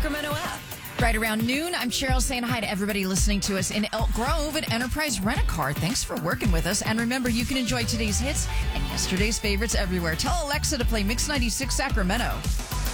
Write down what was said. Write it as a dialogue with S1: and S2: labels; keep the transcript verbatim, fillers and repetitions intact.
S1: Sacramento app.
S2: Right around noon, I'm Cheryl saying hi to everybody listening to us in Elk Grove at Enterprise Rent-A-Car. Thanks for working with us. And remember, you can enjoy today's hits and yesterday's favorites everywhere. Tell Alexa to play Mix ninety-six Sacramento.